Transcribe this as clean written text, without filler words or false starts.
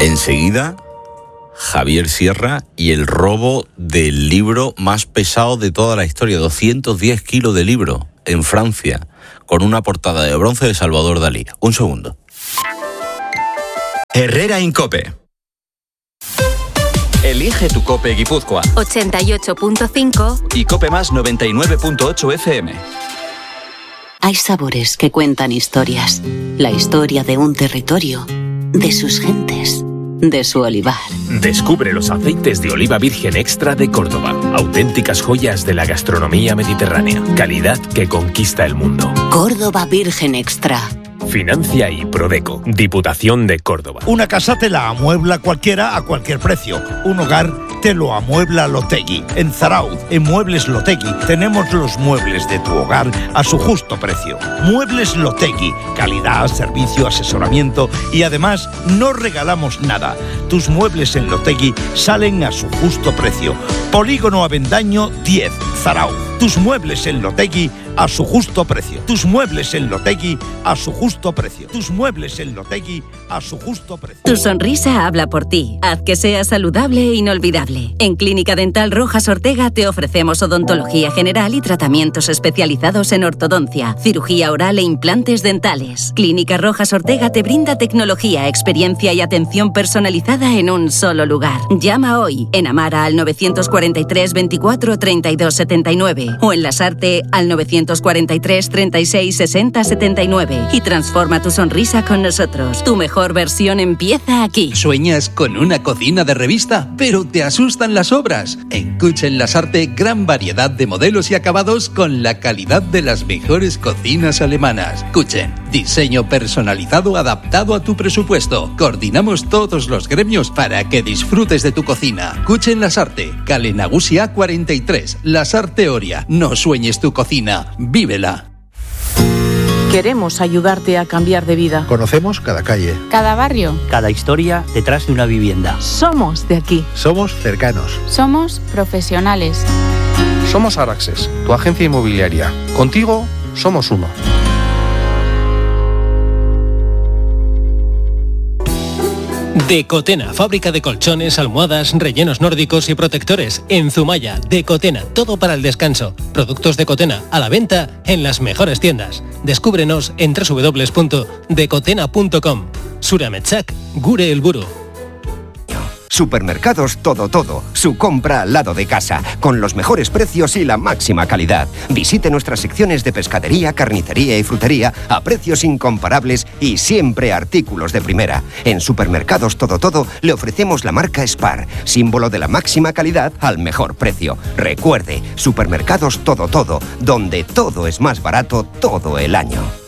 Enseguida, Javier Sierra y el robo del libro más pesado de toda la historia, 210 kilos de libro en Francia, con una portada de bronce de Salvador Dalí. Un segundo. Herrera Incope. Elige tu Cope Guipúzcoa. 88.5 y Cope Más 99.8 FM. Hay sabores que cuentan historias. La historia de un territorio, de sus gentes, de su olivar. Descubre los aceites de oliva virgen extra de Córdoba. Auténticas joyas de la gastronomía mediterránea. Calidad que conquista el mundo. Córdoba Virgen Extra. Financia y Prodeco, Diputación de Córdoba. Una casa te la amuebla cualquiera a cualquier precio. Un hogar te lo amuebla Lotegui. En Zarauz, en Muebles Lotegui, tenemos los muebles de tu hogar a su justo precio. Muebles Lotegui, calidad, servicio, asesoramiento y además no regalamos nada. Tus muebles en Lotegui salen a su justo precio. Polígono Avendaño 10, Zarauz. Tus muebles en Lotegui a su justo precio. Tus muebles en Lotegui a su justo precio. Tus muebles en Lotegui a su justo precio. Tu sonrisa habla por ti. Haz que sea saludable e inolvidable. En Clínica Dental Rojas Ortega te ofrecemos odontología general y tratamientos especializados en ortodoncia, cirugía oral e implantes dentales. Clínica Rojas Ortega te brinda tecnología, experiencia y atención personalizada en un solo lugar. Llama hoy en Amara al 943 24 32 79 o en Lasarte al 943 36 60 79 y transforma tu sonrisa con nosotros. Tu mejor versión empieza aquí. ¿Sueñas con una cocina de revista, pero te asustan las obras? En Kuchen Lasarte, gran variedad de modelos y acabados con la calidad de las mejores cocinas alemanas. Kuchen, diseño personalizado adaptado a tu presupuesto. Coordinamos todos los gremios para que disfrutes de tu cocina. Kuchen Lasarte, Kale Nagusia 43, Lasarte Oria. No sueñes tu cocina, vívela. Queremos ayudarte a cambiar de vida. Conocemos cada calle, cada barrio, cada historia detrás de una vivienda. Somos de aquí. Somos cercanos. Somos profesionales. Somos Araxes, tu agencia inmobiliaria. Contigo somos uno. Decotena, fábrica de colchones, almohadas, rellenos nórdicos y protectores. En Zumaya, Decotena, todo para el descanso. Productos Decotena, a la venta en las mejores tiendas. Descúbrenos en www.decotena.com. Surametsak, gure helburu. Supermercados Todo, su compra al lado de casa, con los mejores precios y la máxima calidad. Visite nuestras secciones de pescadería, carnicería y frutería a precios incomparables y siempre artículos de primera. En Supermercados Todo le ofrecemos la marca Spar, símbolo de la máxima calidad al mejor precio. Recuerde, Supermercados Todo, donde todo es más barato todo el año.